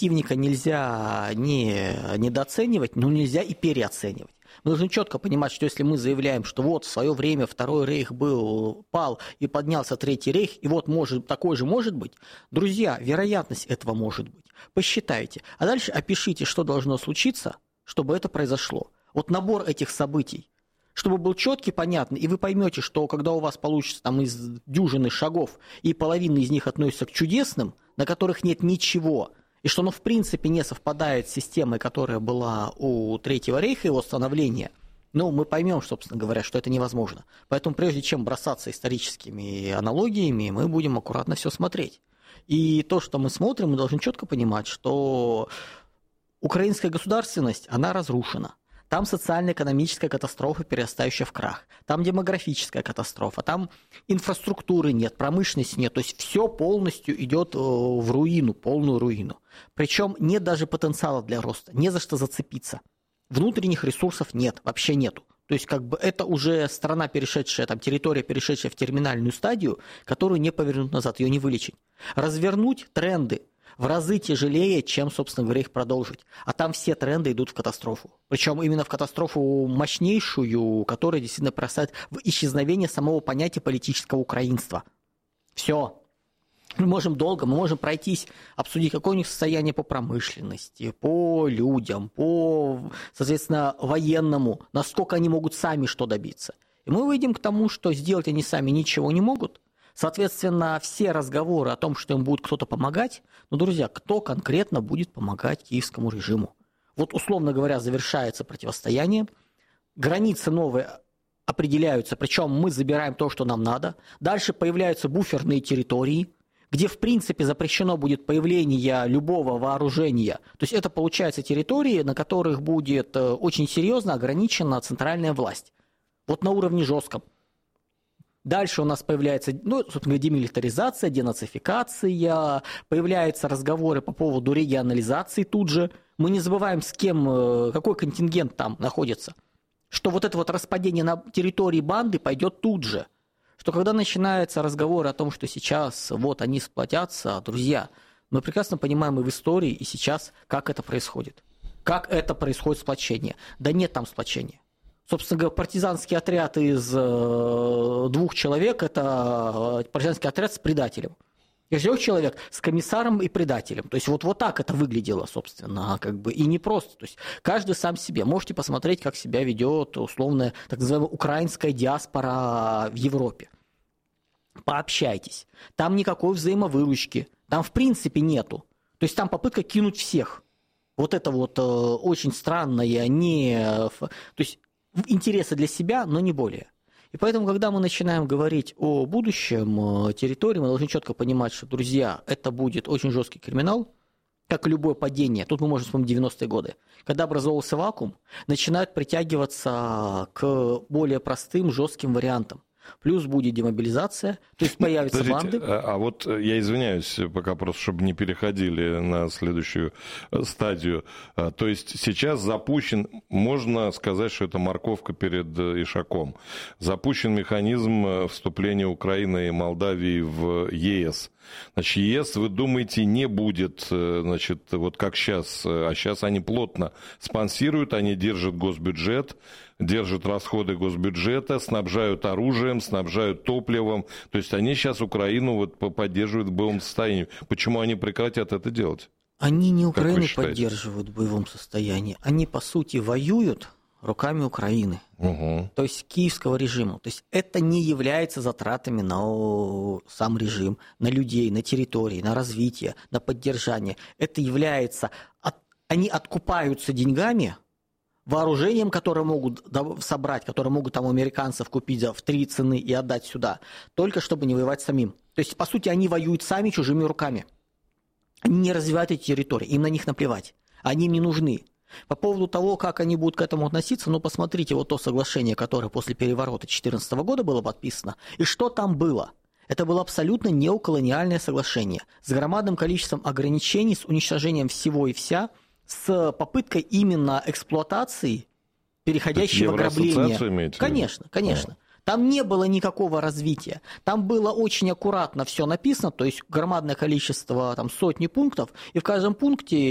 противника нельзя недооценивать, но нельзя и переоценивать. Мы должны четко понимать, что если мы заявляем, что вот в свое время Второй рейх пал и поднялся Третий рейх, и вот такой же может быть, друзья, вероятность этого может быть. Посчитайте. А дальше опишите, что должно случиться, чтобы это произошло. Вот набор этих событий, чтобы был четкий, понятный, и вы поймете, что когда у вас получится там из дюжины шагов, и половина из них относится к чудесным, на которых нет ничего, и что оно в принципе не совпадает с системой, которая была у Третьего рейха, его становления, мы поймем, собственно говоря, что это невозможно. Поэтому прежде чем бросаться историческими аналогиями, мы будем аккуратно все смотреть. И то, что мы смотрим, мы должны четко понимать, что украинская государственность, она разрушена. Там социально-экономическая катастрофа, перерастающая в крах. Там демографическая катастрофа. Там инфраструктуры нет, промышленности нет. То есть все полностью идет в руину, полную руину. Причем нет даже потенциала для роста, не за что зацепиться. Внутренних ресурсов нет, вообще нету. То есть это уже страна, перешедшая, территория, перешедшая в терминальную стадию, которую не повернуть назад, ее не вылечить. Развернуть тренды в разы тяжелее, чем, собственно говоря, их продолжить. А там все тренды идут в катастрофу. Причем именно в катастрофу мощнейшую, которая действительно бросает в исчезновение самого понятия политического украинства. Все. Мы можем пройтись, обсудить, какое у них состояние по промышленности, по людям, по, соответственно, военному, насколько они могут сами что добиться. И мы выйдем к тому, что сделать они сами ничего не могут. Соответственно, все разговоры о том, что им будет кто-то помогать, друзья, кто конкретно будет помогать киевскому режиму? Вот, условно говоря, завершается противостояние, границы новые определяются, причем мы забираем то, что нам надо, дальше появляются буферные территории, где, в принципе, запрещено будет появление любого вооружения. То есть это, получается, территории, на которых будет очень серьезно ограничена центральная власть. Вот на уровне жестком. Дальше у нас появляется, собственно, демилитаризация, денацификация, появляются разговоры по поводу регионализации тут же. Мы не забываем, с кем, какой контингент там находится. Что вот это вот распадение на территории банды пойдет тут же. Что когда начинаются разговоры о том, что сейчас вот они сплотятся, друзья, мы прекрасно понимаем и в истории, и сейчас, как это происходит. Как это происходит сплочение. Да нет там сплочения. Собственно говоря, партизанский отряд из 2 человек – это партизанский отряд с предателем. Из 3 человек с комиссаром и предателем. То есть вот так это выглядело, собственно, и не просто. То есть каждый сам себе. Можете посмотреть, как себя ведет условная, так называемая, украинская диаспора в Европе. Пообщайтесь. Там никакой взаимовыручки. Там в принципе нету. То есть там попытка кинуть всех. Вот это вот очень странное, то есть интересы для себя, но не более. И поэтому, когда мы начинаем говорить о будущем территории, мы должны четко понимать, что, друзья, это будет очень жесткий криминал, как и любое падение. Тут мы можем вспомнить 90-е годы. Когда образовался вакуум, начинают притягиваться к более простым, жестким вариантам. Плюс будет демобилизация, то есть появятся банды. А вот я извиняюсь, пока просто, чтобы не переходили на следующую стадию. То есть сейчас запущен, можно сказать, что это морковка перед ишаком. Запущен механизм вступления Украины и Молдавии в ЕС. Значит, ЕС, вы думаете, не будет, вот как сейчас, а сейчас они плотно спонсируют, они держат госбюджет, держат расходы госбюджета, снабжают оружием, снабжают топливом, то есть они сейчас Украину поддерживают в боевом состоянии. Почему они прекратят это делать? Они не Украину поддерживают в боевом состоянии, они, по сути, воюют руками Украины, то есть киевского режима. То есть это не является затратами на сам режим, на людей, на территории, на развитие, на поддержание. Это является... Они откупаются деньгами, вооружением, которое могут собрать, которое могут там у американцев купить в 3 цены и отдать сюда, только чтобы не воевать самим. То есть, по сути, они воюют сами чужими руками. Они не развивают эти территории, им на них наплевать. Они им не нужны. По поводу того, как они будут к этому относиться, посмотрите вот то соглашение, которое после переворота 2014 года было подписано, и что там было. Это было абсолютно неоколониальное соглашение с громадным количеством ограничений, с уничтожением всего и вся, с попыткой именно эксплуатации, переходящей в ограбление. Конечно, конечно. Там не было никакого развития. Там было очень аккуратно все написано, то есть громадное количество, сотни пунктов, и в каждом пункте